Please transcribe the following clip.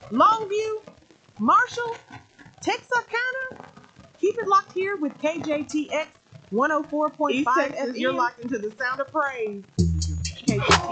Longview, Marshall, Texarkana. Keep it locked here with KJTX 104.5 FM. You're locked into the sound of praise. KJTX.